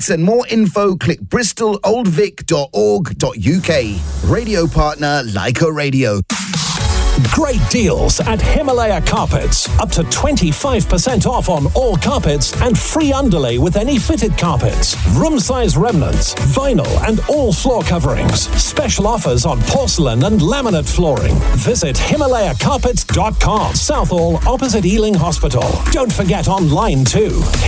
tickets and more info, click bristololdvic.org.uk. Radio partner Leica Radio. Great deals at Himalaya Carpets. Up to 25% off on all carpets and free underlay with any fitted carpets. Room size remnants, vinyl and all floor coverings. Special offers on porcelain and laminate flooring. Visit HimalayaCarpets.com. Southall, opposite Ealing Hospital. Don't forget online too.